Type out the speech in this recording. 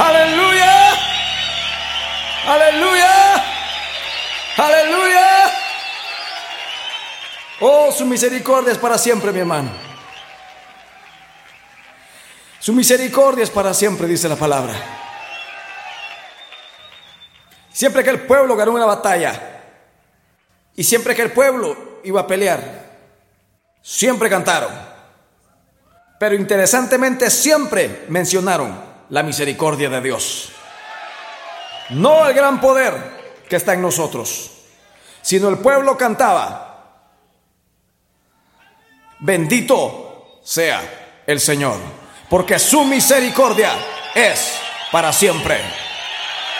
Aleluya, aleluya, aleluya. Oh, su misericordia es para siempre, mi hermano. Su misericordia es para siempre, dice la palabra. Siempre que el pueblo ganó una batalla y siempre que el pueblo iba a pelear, siempre cantaron. Pero interesantemente siempre mencionaron la misericordia de Dios. No el gran poder que está en nosotros, sino el pueblo cantaba: bendito sea el Señor, porque su misericordia es para siempre.